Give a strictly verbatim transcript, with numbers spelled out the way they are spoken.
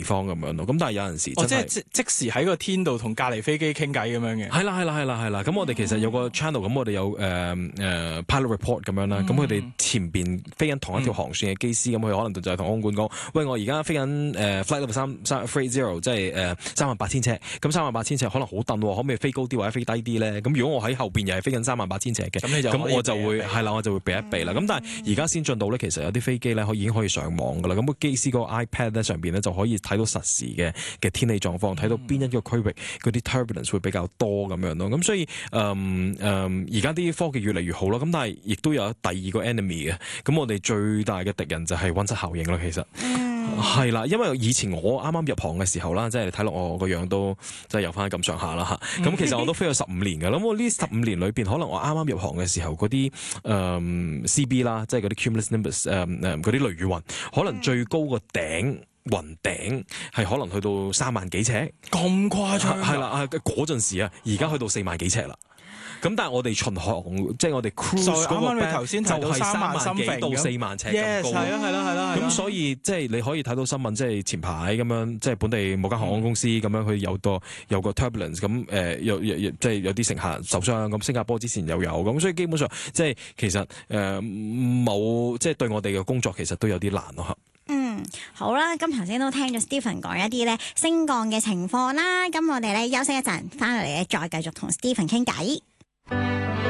方咁樣咯。咁但係有陣時哦， 真係即係即即時喺個天度同隔離飛機傾偈咁樣嘅。 係啦係啦係啦係啦。咁我哋其實有個 channel，咁我哋有誒誒、呃、pilot report 咁樣啦。咁佢哋前邊飛緊同一條航線嘅機師，咁佢、嗯、可能就係同空管講：喂，我而家飛緊誒 flight level 三三 flight zero，即係誒三萬八千尺。咁三萬八千尺可能好燉，可唔可以飛高啲或者飛低啲咧？咁如果我喺後邊又係飛緊三萬八千尺嘅，咁我就會係啦，我就會避一避啦。咁、嗯、但係而家先進到咧，其實有啲飛機咧，可已經可以上網噶啦。咁個機師個 iPad 咧上邊咧就可以睇到實時嘅嘅天氣狀況，睇到邊一個區域嗰啲 turbulence 會比較多咁樣咯。咁所以誒誒，而家啲科技越嚟越好咯。咁但係亦都有第二個 enemy 嘅。咁我哋最大嘅敵人就係溫室效應咯。其實係啦、嗯，因為以前我啱啱入行嘅時候啦，即係你睇落我個樣都即係有翻咁上下啦嚇。咁、嗯、其實我都飛咗十五年㗎。咁我呢十五年裏邊，可能我啱啱入行嘅時候嗰啲誒 C B 啦，即係嗰啲 cumulus nimbus 誒誒嗰啲雷雨雲，可能最高個頂雲頂係可能去到三萬幾尺， 咁誇張係啦。嗰陣時啊，而家去到四萬幾尺啦。咁但係我哋巡航即係我哋 cruise 嗰個 band 頭先提到三萬幾到四萬尺咁高， 係啊係啦係啦。 咁所以即係你可以睇到新聞，即係前排咁樣，即係本地某間航空公司咁樣，佢有個有個 turbulence 咁誒，有有即係有啲乘客受傷。咁新加坡之前又有咁，所以基本上即係其實誒冇即係對我哋嘅工作其實都有啲難咯。 嗯，好啦，咁頭先都聽咗 Stephen 講一啲咧升降嘅情況啦，咁我哋咧休息一陣，翻嚟咧再繼續同 Stephen 傾偈。